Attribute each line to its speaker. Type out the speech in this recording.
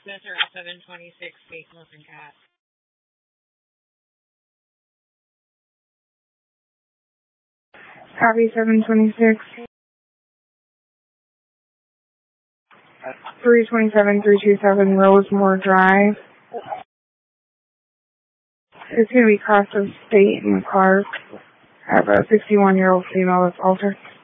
Speaker 1: Mr. 726 Faceless and Cat.
Speaker 2: Copy 726. 327 Rosemore Drive. It's going to be across the state in Clark. I have a 61-year-old female that's altered.